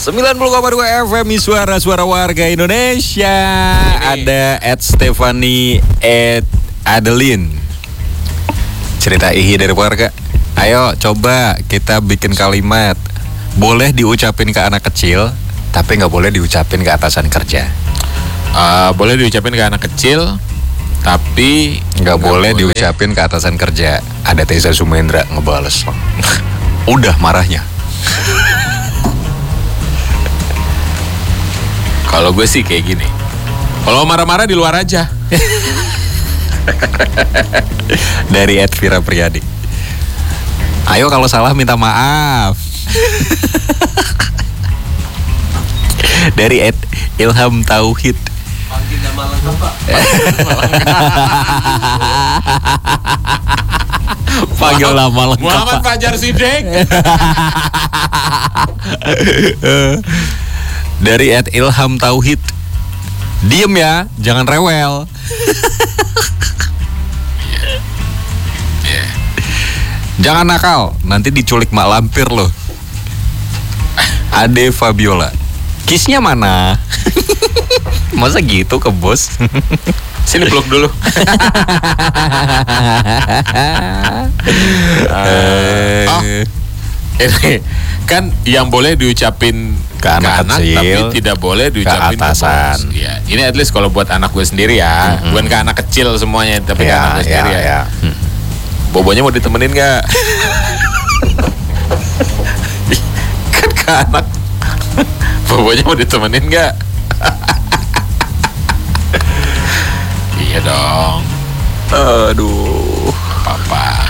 90,2 FM suara warga Indonesia. Ada Stephanie, Adeline. Cerita ihi dari warga. Ayo coba kita bikin kalimat. Boleh diucapin ke anak kecil, tapi nggak boleh diucapin ke atasan kerja. Boleh diucapin ke anak kecil, tapi nggak boleh diucapin ke atasan kerja. Ada Teza Sumendra ngebales. Udah marahnya. Kalau gue sih kayak gini. Kalau marah-marah di luar aja. Dari Vira Priyadi. Ayo kalau salah minta maaf. Dari Ilham Tauhid. Panggil nama lengkap, Pak. Panggil nama lengkap, Muhammad Fajar Siddiq. Dari Ilham Tauhid. Diem ya, jangan rewel. Jangan nakal, nanti diculik mak lampir loh. Ade Fabiola. Kisnya mana? Masa gitu ke bos? Sini peluk dulu. Ini kan yang boleh diucapin ke anak kecil, tapi tidak boleh diucapin ke atasan. Ya, ini at least kalau buat anak gue sendiri ya, bukan ke anak kecil semuanya, tapi ke anak gue sendiri ya. Bobonya mau ditemenin nggak? Kan ke anak. Bobonya mau ditemenin nggak? Iya dong. Aduh, Papa.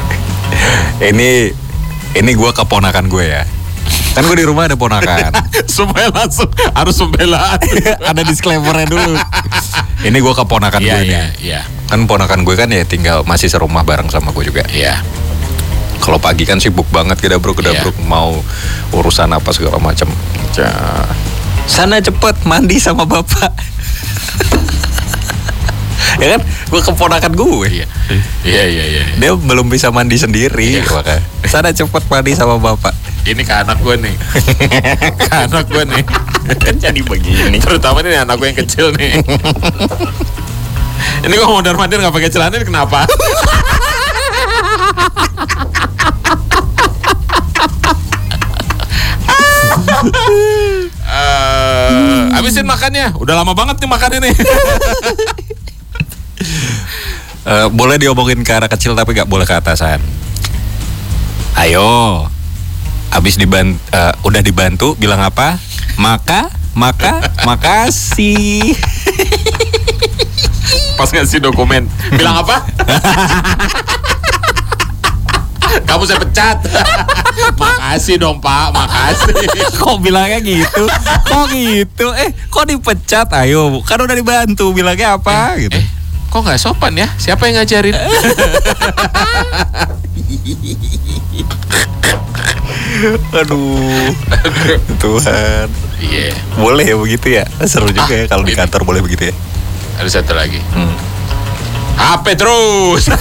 Ini gue keponakan gue ya. Kan gue di rumah ada ponakan. Supaya langsung harus pembelaan. Ada disclaimer-nya dulu. Ini gue keponakan gue nih. Iya. Kan ponakan gue kan ya tinggal masih serumah bareng sama gue juga. Iya. Kalau pagi kan sibuk banget kedabruk mau urusan apa segala macam. Sana cepet mandi sama bapak. Ya kan, gue keponakan gue. Iya. Dia belum bisa mandi sendiri, makanya. Sana cepet mandi sama bapak. Ini ke anak gue nih. Ke anak gue nih. Jadi begini. Terutama nih anak gue yang kecil nih. Ini gue mondar-mandir nggak pakai celana, ini kenapa? Habisin makannya. Udah lama banget nih makan ini. Boleh diomongin ke anak kecil tapi gak boleh ke atasan. Ayo, udah dibantu bilang apa? Makasih. Pas ngasih dokumen bilang apa? Kamu saya pecat. Makasih dong Pak, makasih. Kok bilangnya gitu? Kok dipecat? Ayo, kan udah dibantu, bilangnya apa gitu. Kok nggak sopan ya? Siapa yang ngajarin? Aduh, Tuhan. Iya. Boleh ya begitu ya? Seru juga ya kalau di kantor boleh begitu ya. Ada satu lagi. HP terus.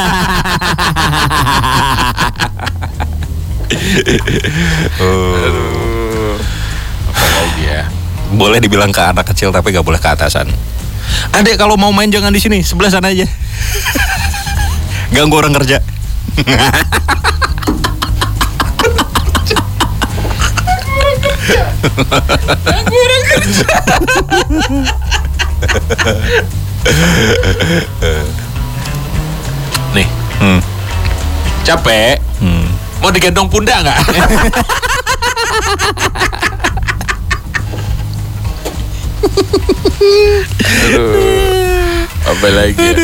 Aduh. Apa lagi ya? Boleh dibilang ke anak kecil tapi gak boleh ke atasan. Adek kalau mau main jangan di sini, sebelah sana aja. Ganggu orang kerja. Ganggu orang kerja. Nih, capek. Mau digendong pundak nggak? Aduh. Apa lagi ya?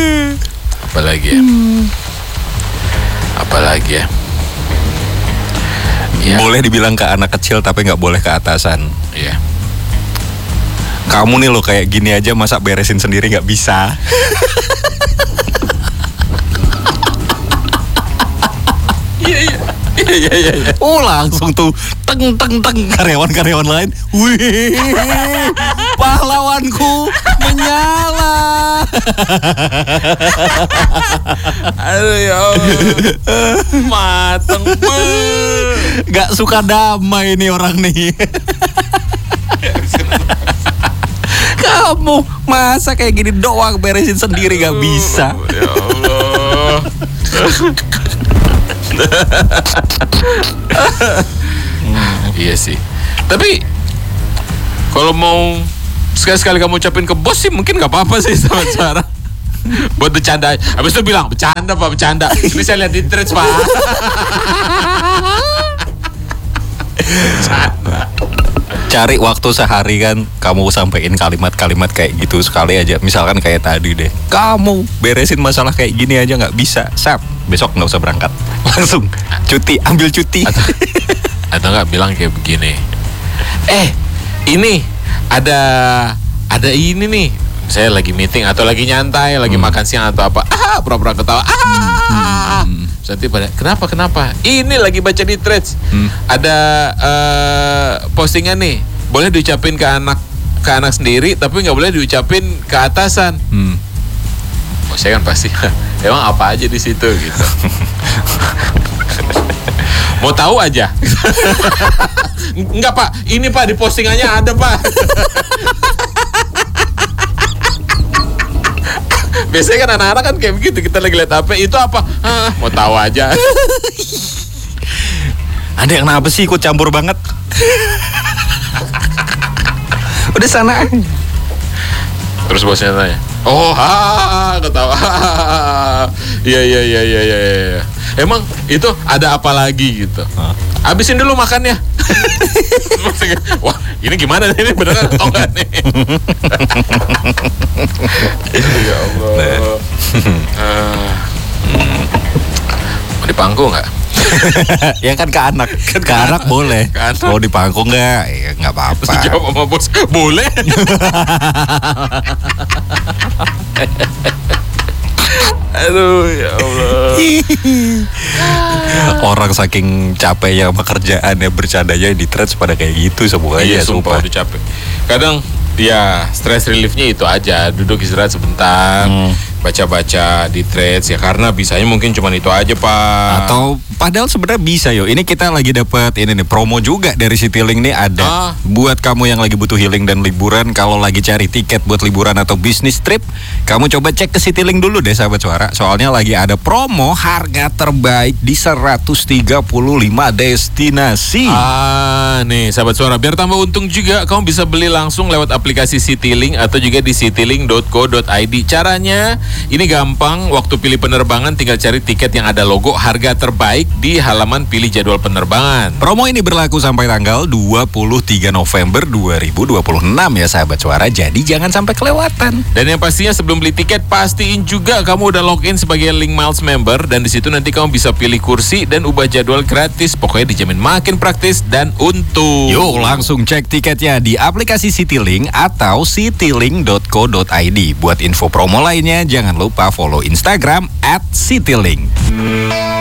Ya. Boleh dibilang ke anak kecil tapi nggak boleh ke atasan. Iya. Kamu nih lo kayak gini aja masa beresin sendiri nggak bisa. Iya. Langsung tuh teng karyawan lain. Wih, pahlawanku nyala. Aduh ya Allah. Mateng banget. Gak suka damai nih orang nih. Kamu masa kayak gini doang beresin sendiri gak bisa. Ya Allah. Iya sih. Tapi kalau mau sekali-sekali kamu ucapin ke bos sih mungkin gak apa-apa sih sama cara. Buat bercanda. Habis itu bilang bercanda Pak, bercanda. Ini saya lihat di threads Pak. Bercanda. Cari waktu sehari kan kamu sampein kalimat-kalimat kayak gitu sekali aja. Misalkan kayak tadi deh, kamu beresin masalah kayak gini aja nggak bisa, Sap, besok nggak usah berangkat, langsung cuti, ambil cuti. Atau nggak bilang kayak begini, ini ada ini nih, saya lagi meeting atau lagi nyantai, lagi makan siang atau apa, pura-pura ketawa, nanti pada kenapa ini lagi baca di threads, ada postingan nih, boleh diucapin ke anak sendiri tapi nggak boleh diucapin ke atasan. Oh, saya kan pasti emang apa aja di situ gitu. Mau tahu aja. Enggak Pak, ini Pak di postingannya ada Pak. Biasanya kan anak-anak kan kayak begitu, kita lagi lihat HP, itu apa? Mau tahu aja. Ada yang kenapa sih ikut campur banget? Udah sana. Terus bosnya tanya, ketawa. Iya. Emang itu ada apa lagi gitu? Habisin dulu makannya. Wah, ini gimana nih? Ini beneran atau enggak nih? Ya Allah. Mau dipangku nggak? Ya kan ke anak, ke anak boleh. Mau dipangku nggak? Ya nggak apa-apa. Terus jawab sama bos, boleh. Aduh ya Allah. Orang saking capeknya sama kerjaannya bercandanya di threads pada kayak gitu semuanya. Iya sumpah udah capek. Kadang ya stress reliefnya itu aja, duduk istirahat sebentar, baca-baca di threads ya, karena bisanya mungkin cuma itu aja Pak. Atau padahal sebenarnya bisa yo. Ini kita lagi dapat ini nih promo juga dari Citylink nih, ada buat kamu yang lagi butuh healing dan liburan. Kalau lagi cari tiket buat liburan atau bisnis trip, kamu coba cek ke Citylink dulu deh sahabat suara. Soalnya lagi ada promo harga terbaik di 135 destinasi. Nih sahabat suara, biar tambah untung juga, kamu bisa beli langsung lewat aplikasi Citylink atau juga di citylink.co.id. Caranya ini gampang, waktu pilih penerbangan tinggal cari tiket yang ada logo harga terbaik di halaman pilih jadwal penerbangan. Promo ini berlaku sampai tanggal 23 November 2026 ya sahabat suara, jadi jangan sampai kelewatan. Dan yang pastinya sebelum beli tiket, pastiin juga kamu udah login sebagai Link Miles member, dan di situ nanti kamu bisa pilih kursi dan ubah jadwal gratis. Pokoknya dijamin makin praktis dan untung. Yuk langsung cek tiketnya di aplikasi Citylink atau citylink.co.id. Buat info promo lainnya jangan lupa follow Instagram @Citylink.